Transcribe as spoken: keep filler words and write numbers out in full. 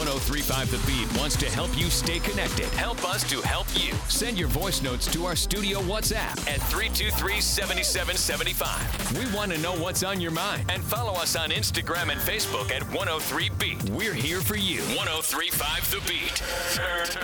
one oh three point five The Beat wants to help you stay connected. Help us to help you. Send your voice notes to our studio WhatsApp at three two three, seven seven seven five. We want to know what's on your mind. And follow us on Instagram and Facebook at one oh three Beat. We're here for you. one oh three point five The Beat.